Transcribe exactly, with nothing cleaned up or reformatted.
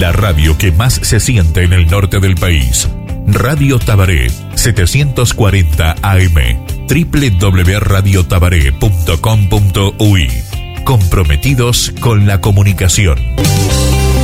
la radio que más se siente en el norte del país. Radio Tabaré, setecientos cuarenta A M, doble u doble u doble u punto radio tabaré punto com punto u y. Comprometidos con la comunicación.